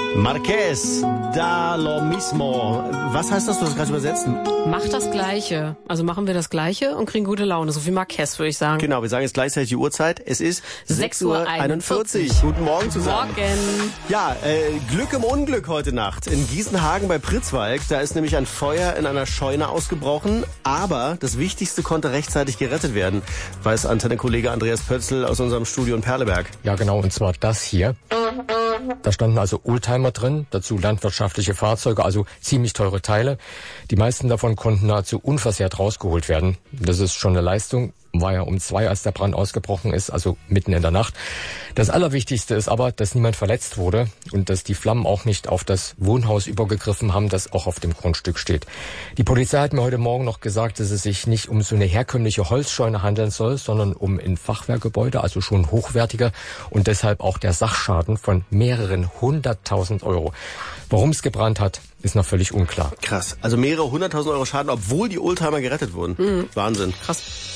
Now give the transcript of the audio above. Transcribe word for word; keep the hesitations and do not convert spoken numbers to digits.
Marquez, da lo mismo. Was heißt das? Du hast gerade übersetzt. Mach das Gleiche. Also machen wir das Gleiche und kriegen gute Laune. So wie Marquez, würde ich sagen. Genau, wir sagen jetzt gleichzeitig die Uhrzeit. Es ist sechs Uhr einundvierzig. Guten Morgen zusammen. Morgen. Ja, äh, Glück im Unglück heute Nacht. In Gießenhagen bei Pritzwalk, da ist nämlich ein Feuer in einer Scheune ausgebrochen. Aber das Wichtigste konnte rechtzeitig gerettet werden, weiß Antenne-Kollege Andreas Pötzl aus unserem Studio in Perleberg. Ja genau, und zwar das hier. Da standen also Oldtimer drin, dazu landwirtschaftliche Fahrzeuge, also ziemlich teure Teile. Die meisten davon konnten nahezu unversehrt rausgeholt werden. Das ist schon eine Leistung. War ja um zwei, als der Brand ausgebrochen ist, also mitten in der Nacht. Das Allerwichtigste ist aber, dass niemand verletzt wurde und dass die Flammen auch nicht auf das Wohnhaus übergegriffen haben, das auch auf dem Grundstück steht. Die Polizei hat mir heute Morgen noch gesagt, dass es sich nicht um so eine herkömmliche Holzscheune handeln soll, sondern um ein Fachwerkgebäude, also schon hochwertiger und deshalb auch der Sachschaden von mehreren hunderttausend Euro. Warum es gebrannt hat, ist noch völlig unklar. Krass. Also mehrere hunderttausend Euro Schaden, obwohl die Oldtimer gerettet wurden. Mhm. Wahnsinn. Krass.